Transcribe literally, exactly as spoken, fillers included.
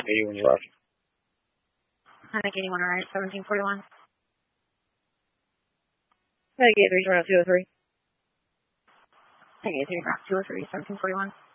eighty-one, you're right. Panic eighty-one, all right, seventeen forty-one. Panic eighty-three, turn out two oh three. Panic eighty-three, two oh three, seventeen forty-one.